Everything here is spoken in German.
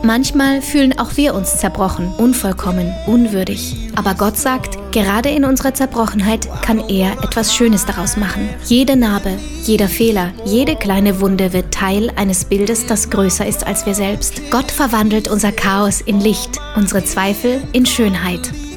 Manchmal fühlen auch wir uns zerbrochen, unvollkommen, unwürdig. Aber Gott sagt, gerade in unserer Zerbrochenheit kann er etwas Schönes daraus machen. Jede Narbe, jeder Fehler, jede kleine Wunde wird Teil eines Bildes, das größer ist als wir selbst. Gott verwandelt unser Chaos in Licht, unsere Zweifel in Schönheit.